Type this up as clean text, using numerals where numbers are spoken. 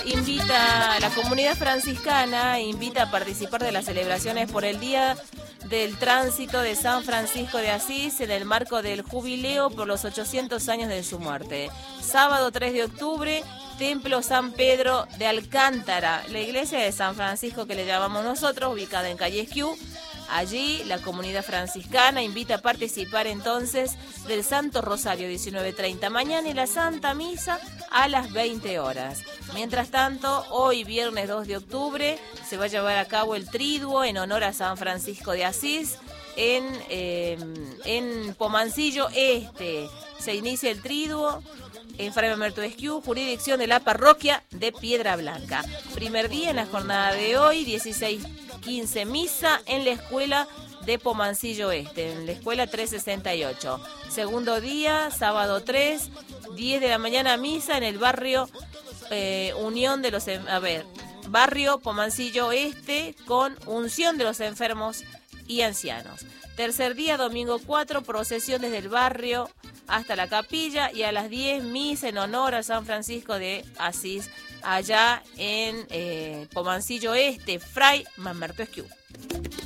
la comunidad franciscana invita a participar de las celebraciones por el Día del Tránsito de San Francisco de Asís en el marco del jubileo por los 800 años de su muerte. Sábado 3 de octubre, Templo San Pedro de Alcántara, la iglesia de San Francisco que le llamamos nosotros, ubicada en calle Esquiú. Allí la comunidad franciscana invita a participar entonces del Santo Rosario 19:30 mañana y la Santa Misa a las 20 horas. Mientras tanto, hoy viernes 2 de octubre se va a llevar a cabo el triduo en honor a San Francisco de Asís en Pomancillo Este. Se inicia el triduo en Fray Mamerto Esquiú, jurisdicción de la parroquia de Piedra Blanca. Primer día en la jornada de hoy, 16:15 misa en la escuela de Pomancillo Este, en la escuela 368. Segundo día, sábado 3, 10 de la mañana misa en el barrio Unión de los... barrio Pomancillo Este con unción de los enfermos y ancianos. Tercer día, domingo 4, procesión desde el barrio hasta la capilla y a las 10 misa en honor a San Francisco de Asís, allá en Pomancillo Este, Fray Mamerto Esquiú.